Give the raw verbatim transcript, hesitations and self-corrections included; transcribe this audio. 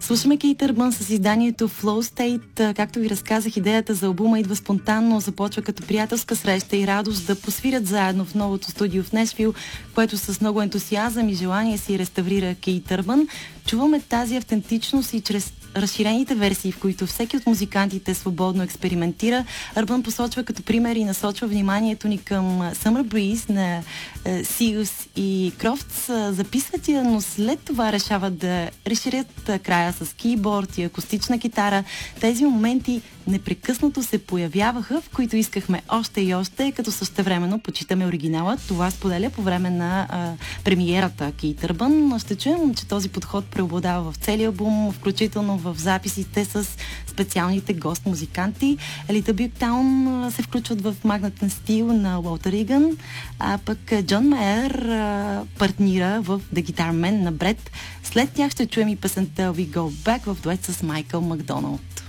Слушаме Кейт Урбан с изданието Flow State. Както ви разказах, идеята за албума идва спонтанно, започва като приятелска среща и радост да посвирят заедно в новото студио в Нешвил, което с много ентусиазъм и желание си реставрира Кейт Урбан. Чуваме тази автентичност и чрез разширените версии, в които всеки от музикантите свободно експериментира. Урбан посочва като пример и насочва вниманието ни към Summer Breeze на Сиус и Крофтс. Записват я, но след това решават да разширят края с кейборд и акустична китара. Тези моменти непрекъснато се появяваха, в които искахме още и още, като същевременно почитаме оригинала. Това споделя по време на а, премиерата Кейт Урбан. Ще чуем, че този подход преобладава в целия албум, включително в записите с специалните гост-музиканти. Елита Бюктаун се включват в магнатен стил на Уолтер Риган, а пък Джон Майер а, партнира в The Guitar Man на Бред. След тях ще чуем и песента We Go Back в дует с Майкъл Макдоналд.